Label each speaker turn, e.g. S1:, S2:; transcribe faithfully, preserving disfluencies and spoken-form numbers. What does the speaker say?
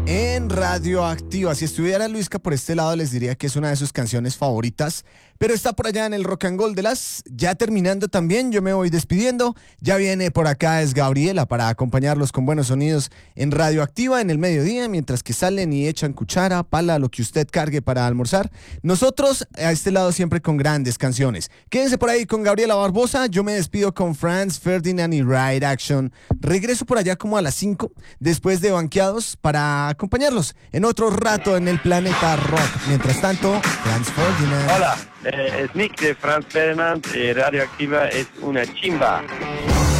S1: En Radioactiva. Si estuviera Luisca por este lado, les diría que es una de sus canciones favoritas, pero está por allá en el Rock and Roll de las. Ya terminando también, yo me voy despidiendo. Ya viene por acá es Gabriela para acompañarlos con buenos sonidos en Radioactiva en el mediodía, mientras que salen y echan cuchara, pala, lo que usted cargue para almorzar. Nosotros a este lado siempre con grandes canciones. Quédense por ahí con Gabriela Barbosa. Yo me despido con Franz Ferdinand y Ride Action. Regreso por allá como a las cinco, después de Banqueados, para acompañarlos en otro rato en el planeta rock. Mientras tanto, Franz Ferdinand.
S2: Hola, eh, es Nick de Franz Ferdinand. eh, Radioactiva es una chimba.